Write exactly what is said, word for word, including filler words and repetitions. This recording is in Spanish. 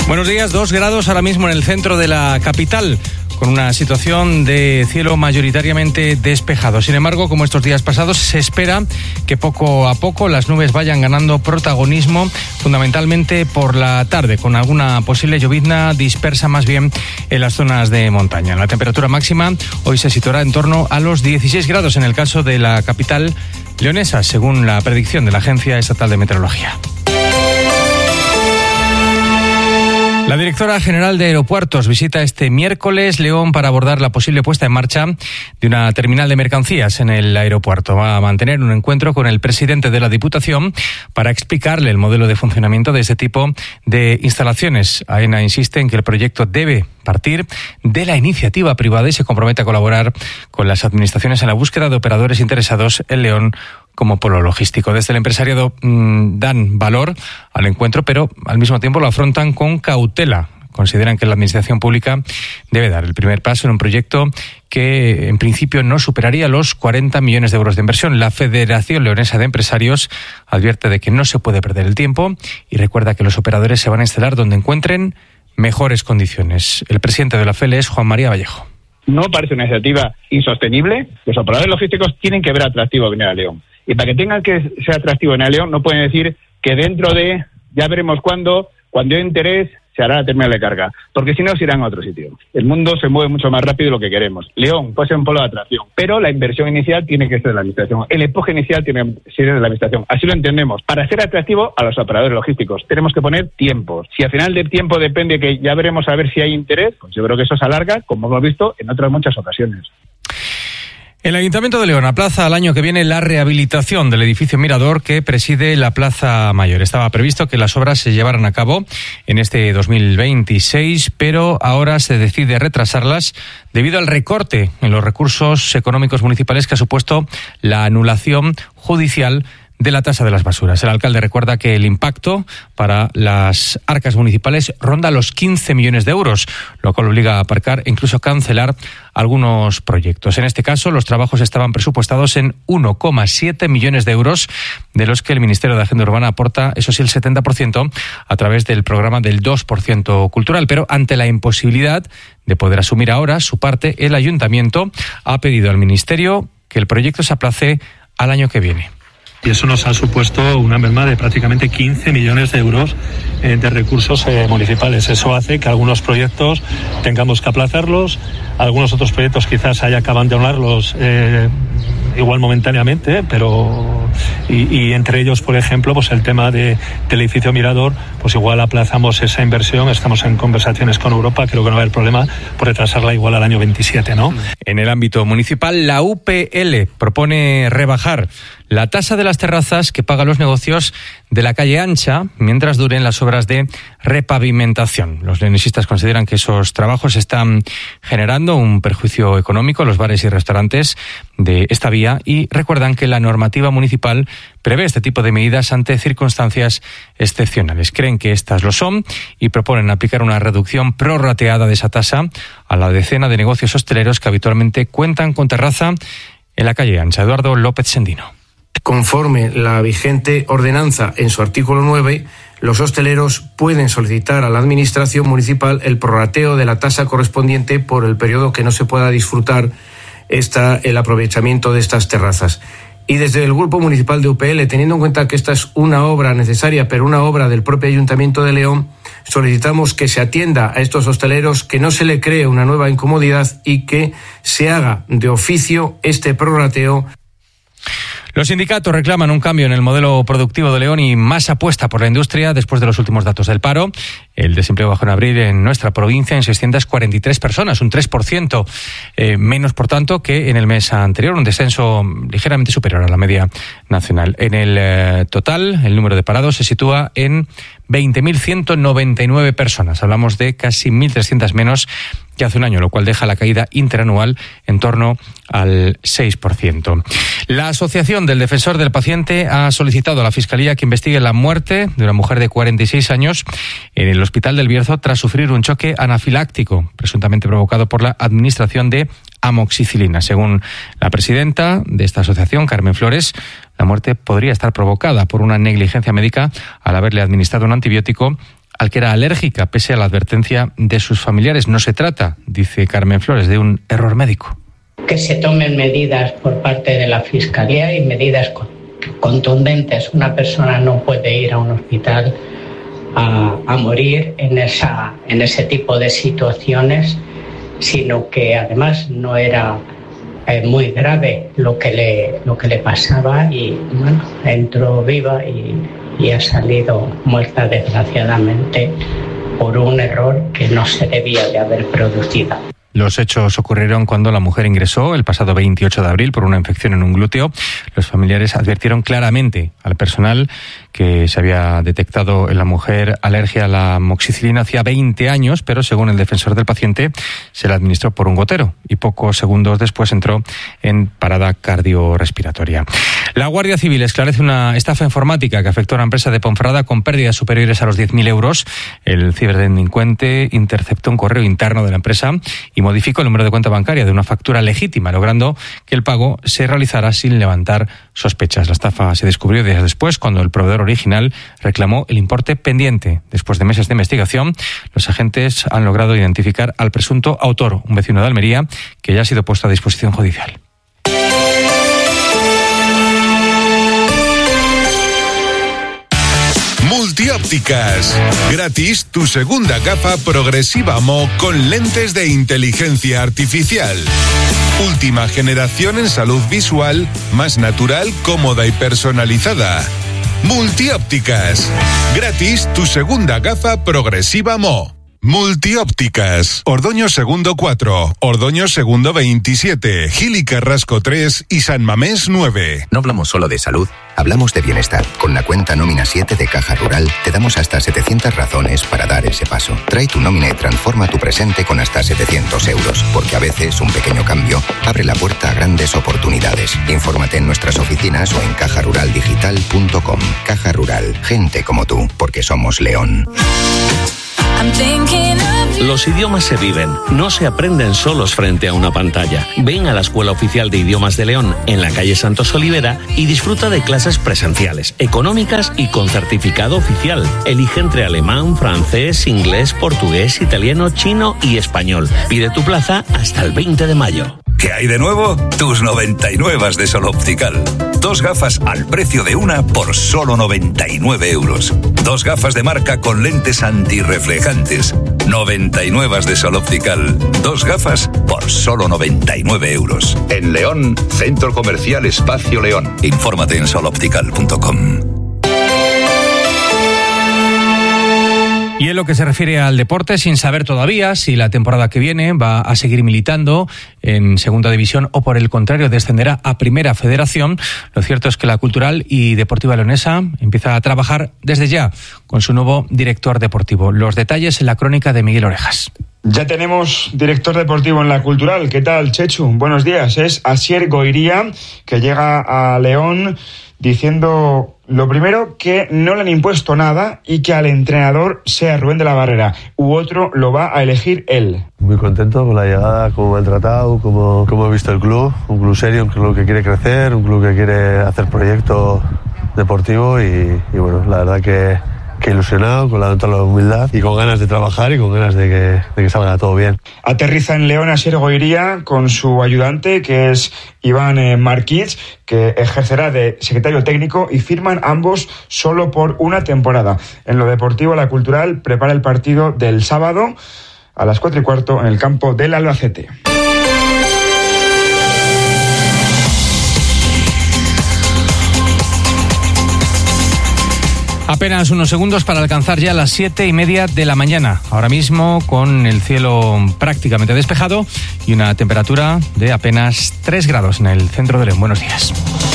Buenos días, dos grados ahora mismo en el centro de la capital, con una situación de cielo mayoritariamente despejado. Sin embargo, como estos días pasados, se espera que poco a poco las nubes vayan ganando protagonismo, fundamentalmente por la tarde, con alguna posible llovizna dispersa más bien en las zonas de montaña. La temperatura máxima hoy se situará en torno a los dieciséis grados en el caso de la capital leonesa, según la predicción de la Agencia Estatal de Meteorología. La directora general de Aeropuertos visita este miércoles León para abordar la posible puesta en marcha de una terminal de mercancías en el aeropuerto. Va a mantener un encuentro con el presidente de la Diputación para explicarle el modelo de funcionamiento de este tipo de instalaciones. AENA insiste en que el proyecto debe partir de la iniciativa privada y se compromete a colaborar con las administraciones en la búsqueda de operadores interesados en León como polo logístico. Desde el empresariado mmm, dan valor al encuentro, pero al mismo tiempo lo afrontan con cautela. Consideran que la administración pública debe dar el primer paso en un proyecto que en principio no superaría los cuarenta millones de euros de inversión. La Federación Leonesa de Empresarios advierte de que no se puede perder el tiempo y recuerda que los operadores se van a instalar donde encuentren mejores condiciones. El presidente de la F E L es Juan María Vallejo. No parece una iniciativa insostenible. Los operadores logísticos tienen que ver atractivo venir a León. Y para que tengan que ser atractivo en León, no pueden decir que dentro de, ya veremos cuándo, cuando haya interés, se hará la terminal de carga. Porque si no, se irán a otro sitio. El mundo se mueve mucho más rápido de lo que queremos. León puede ser un polo de atracción, pero la inversión inicial tiene que ser de la administración. El empuje inicial tiene que ser de la administración. Así lo entendemos. Para ser atractivo a los operadores logísticos, tenemos que poner tiempos. Si al final del tiempo depende que ya veremos a ver si hay interés, pues yo creo que eso se alarga, como hemos visto en otras muchas ocasiones. El Ayuntamiento de León aplaza al año que viene la rehabilitación del edificio Mirador que preside la Plaza Mayor. Estaba previsto que las obras se llevaran a cabo en este dos mil veintiséis, pero ahora se decide retrasarlas debido al recorte en los recursos económicos municipales que ha supuesto la anulación judicial de la tasa de las basuras. El alcalde recuerda que el impacto para las arcas municipales ronda los quince millones de euros, lo cual obliga a aparcar e incluso cancelar algunos proyectos. En este caso, los trabajos estaban presupuestados en uno coma siete millones de euros, de los que el Ministerio de Agenda Urbana aporta, eso sí, el setenta por ciento a través del programa del dos por ciento cultural. Pero ante la imposibilidad de poder asumir ahora su parte, el Ayuntamiento ha pedido al Ministerio que el proyecto se aplace al año que viene. Y eso nos ha supuesto una merma de prácticamente quince millones de euros eh, de recursos eh, municipales. Eso hace que algunos proyectos tengamos que aplazarlos, algunos otros proyectos quizás haya que abandonarlos eh, igual momentáneamente, pero y, y entre ellos, por ejemplo, pues el tema de, del edificio Mirador, pues igual aplazamos esa inversión. Estamos en conversaciones con Europa, creo que no va a haber problema por retrasarla igual al año veintisiete, ¿no? En el ámbito municipal, la U P L propone rebajar la tasa de las terrazas que pagan los negocios de la calle Ancha mientras duren las obras de repavimentación. Los leonesistas consideran que esos trabajos están generando un perjuicio económico a los bares y restaurantes de esta vía y recuerdan que la normativa municipal prevé este tipo de medidas ante circunstancias excepcionales. Creen que estas lo son y proponen aplicar una reducción prorrateada de esa tasa a la decena de negocios hosteleros que habitualmente cuentan con terraza en la calle Ancha. Eduardo López Sendino. Conforme la vigente ordenanza en su artículo nueve, los hosteleros pueden solicitar a la Administración municipal el prorrateo de la tasa correspondiente por el periodo que no se pueda disfrutar esta, el aprovechamiento de estas terrazas. Y desde el Grupo Municipal de U P L, teniendo en cuenta que esta es una obra necesaria, pero una obra del propio Ayuntamiento de León, solicitamos que se atienda a estos hosteleros, que no se le cree una nueva incomodidad y que se haga de oficio este prorrateo. Los sindicatos reclaman un cambio en el modelo productivo de León y más apuesta por la industria después de los últimos datos del paro. El desempleo bajó en abril en nuestra provincia en seiscientas cuarenta y tres personas, un tres por ciento eh, menos, por tanto, que en el mes anterior, un descenso ligeramente superior a la media nacional. En el eh, total, el número de parados se sitúa en veinte mil ciento noventa y nueve personas. Hablamos de casi mil trescientas menos que hace un año, lo cual deja la caída interanual en torno al seis por ciento. La Asociación del Defensor del Paciente ha solicitado a la Fiscalía que investigue la muerte de una mujer de cuarenta y seis años en el Hospital del Bierzo tras sufrir un choque anafiláctico, presuntamente provocado por la administración de amoxicilina. Según la presidenta de esta asociación, Carmen Flores, la muerte podría estar provocada por una negligencia médica al haberle administrado un antibiótico al que era alérgica, pese a la advertencia de sus familiares. No se trata, dice Carmen Flores, de un error médico. Que se tomen medidas por parte de la Fiscalía y medidas contundentes. Una persona no puede ir a un hospital a, a morir en, esa, en ese tipo de situaciones, sino que además no era eh, muy grave lo que le, lo que le pasaba y bueno, entró viva y, y ha salido muerta desgraciadamente por un error que no se debía de haber producido. Los hechos ocurrieron cuando la mujer ingresó el pasado veintiocho de abril por una infección en un glúteo. Los familiares advirtieron claramente al personal que se había detectado en la mujer alergia a la amoxicilina hacía veinte años, pero según el defensor del paciente se la administró por un gotero y pocos segundos después entró en parada cardiorrespiratoria. La Guardia Civil esclarece una estafa informática que afectó a una empresa de Ponferrada con pérdidas superiores a los diez mil euros. El ciberdelincuente interceptó un correo interno de la empresa y modificó el número de cuenta bancaria de una factura legítima, logrando que el pago se realizara sin levantar sospechas. La estafa se descubrió días después, cuando el proveedor original reclamó el importe pendiente. Después de meses de investigación, los agentes han logrado identificar al presunto autor, un vecino de Almería, que ya ha sido puesto a disposición judicial. Multiópticas. Gratis tu segunda gafa progresiva M O con lentes de inteligencia artificial. Última generación en salud visual, más natural, cómoda y personalizada. Multiópticas. Gratis tu segunda gafa progresiva M O. Multiópticas. Ordoño Segundo cuatro, Ordoño Segundo veintisiete, Gil y Carrasco tres y San Mamés nueve. No hablamos solo de salud, hablamos de bienestar. Con la cuenta Nómina siete de Caja Rural te damos hasta setecientas razones para dar ese paso. Trae tu nómina y transforma tu presente con hasta setecientos euros, porque a veces un pequeño cambio abre la puerta a grandes oportunidades. Infórmate en nuestras oficinas o en caja rural digital punto com. Caja Rural, gente como tú, porque somos León. Los idiomas se viven, no se aprenden solos frente a una pantalla. Ven a la Escuela Oficial de Idiomas de León, en la calle Santos Olivera, y disfruta de clases presenciales, económicas y con certificado oficial. Elige entre alemán, francés, inglés, portugués, italiano, chino y español. Pide tu plaza hasta el veinte de mayo. ¿Qué hay de nuevo? Tus noventa y nueve de Sol Optical. Dos gafas al precio de una por solo noventa y nueve euros. Dos gafas de marca con lentes antirreflejantes. noventa y nueve de Sol Optical. Dos gafas por solo noventa y nueve euros. En León, Centro Comercial Espacio León. Infórmate en sol optical punto com. Y en lo que se refiere al deporte, sin saber todavía si la temporada que viene va a seguir militando en Segunda División o, por el contrario, descenderá a Primera Federación, lo cierto es que la Cultural y Deportiva Leonesa empieza a trabajar desde ya con su nuevo director deportivo. Los detalles en la crónica de Miguel Orejas. Ya tenemos director deportivo en la Cultural. ¿Qué tal, Chechu? Buenos días. Es Asier Goiría, que llega a León diciendo, lo primero, que no le han impuesto nada y que al entrenador sea Rubén de la Barrera u otro lo va a elegir él. Muy contento con la llegada, cómo me han tratado, cómo, cómo he visto el club. Un club serio, un club que quiere crecer, un club que quiere hacer proyecto deportivo y, y bueno, la verdad que, que ilusionado, con la, toda la humildad y con ganas de trabajar y con ganas de que, de que salga todo bien. Aterriza en León Asier Goiría con su ayudante, que es Iván eh, Marquich, que ejercerá de secretario técnico, y firman ambos solo por una temporada. En lo deportivo, la Cultural prepara el partido del sábado a las cuatro y cuarto en el campo del Albacete. Apenas unos segundos para alcanzar ya las siete y media de la mañana. Ahora mismo con el cielo prácticamente despejado y una temperatura de apenas tres grados en el centro de León. Buenos días.